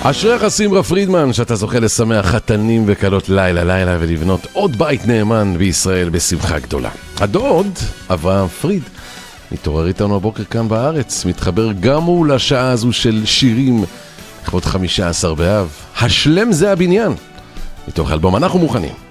אשריך שמרה פרידמן, שאתה זוכה לשמח חתנים וקלות לילה ולבנות עוד בית נאמן בישראל בשמחה גדולה. הדוד, אברהם פריד, מתעורר איתנו הבוקר כאן בארץ, מתחבר גם הוא לשעה הזו של שירים לכבוד 15 באב. השלם זה הבניין. מתוך אלבום אנחנו מוכנים.